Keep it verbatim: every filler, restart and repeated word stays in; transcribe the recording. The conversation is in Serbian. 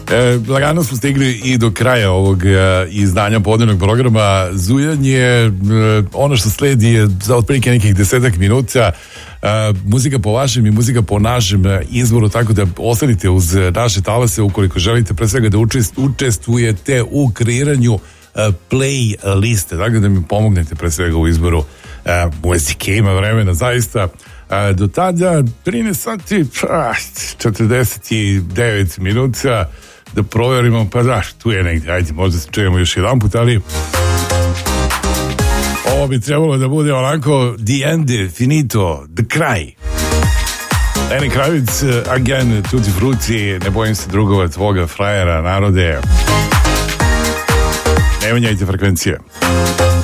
E, lagano smo stigli i do kraja ovog e, izdanja podnevnog programa. Zujanje, e, ono što sledi je za otprilike nekih desetak minuta. E, muzika po vašem i muzika po našem izboru, tako da ostanite uz naše talase ukoliko želite pre svega da učest, učestvujete u kreiranju e, play liste, tako da mi pomognete pre svega u izboru e, muzike. Ima vremena zaista. E, do tada trinaest sati četrdeset devet minuta da proverimo, pa daš, tu je negdje, ajde, možda se čujemo još jedan put, ali ovo bi trebalo da bude onako the end, finito, the kraj. Lenny Kravitz, again, tutti frutti, ne bojim se drugova tvoga frajera, narode. Ne menjajte frekvencije.